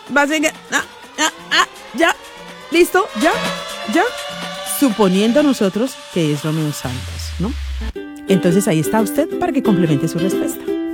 ya, listo, ya. Suponiendo nosotros que es Romeo Santos, ¿no? Entonces ahí está usted para que complemente su respuesta.